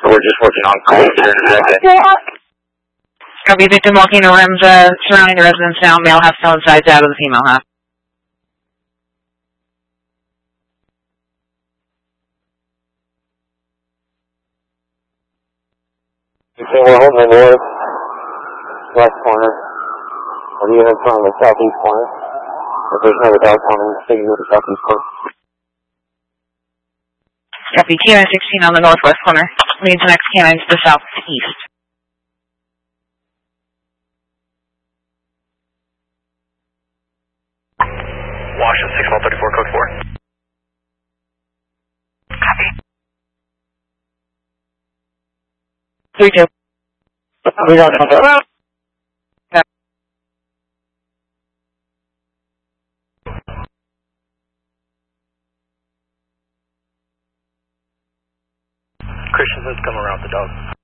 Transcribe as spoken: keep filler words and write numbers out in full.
we're just working on calls here in a second. Copy, victim walking around uh, surrounding the residence now. Male half stone sides out of the female half. Okay, we're holding the north west corner of the unit from the southeast corner. If there's another dog coming, stay with the southeast corner. Copy, K nine sixteen on the northwest corner. Leads the next K nine to the southeast. Washington six one thirty-four, code four. Copy. three two. We got contact. Christiansen's come around the dog.